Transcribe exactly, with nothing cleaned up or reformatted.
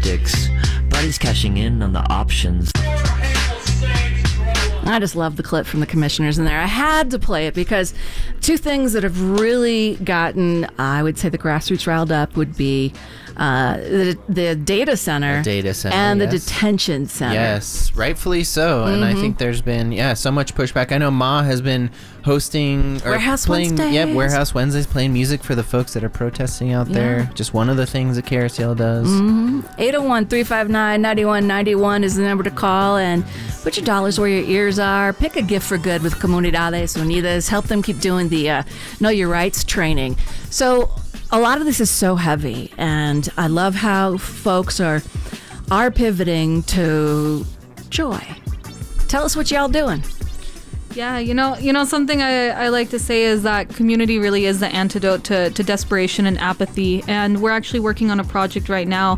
tactics, but he's cashing in on the options. I just love the clip from the commissioners in there. I had to play it because two things that have really gotten, I would say, the grassroots riled up would be uh, the, the data center, the data center and yes. the detention center. Yes, rightfully so. Mm-hmm. And I think there's been, yeah, so much pushback. I know Ma has been hosting or Warehouse playing, Wednesdays. Yep, Warehouse Wednesdays, playing music for the folks that are protesting out Yeah. there. Just one of the things that K R C L does. Mm-hmm. eight oh one, three five nine, nine one nine one is the number to call, and put your dollars where your ears are. Pick a gift for good with Comunidades Unidas. Help them keep doing the uh, Know Your Rights training. So a lot of this is so heavy, and I love how folks are are pivoting to joy. Tell us what y'all doing. Yeah, you know, you know something I, I like to say is that community really is the antidote to, to desperation and apathy. And we're actually working on a project right now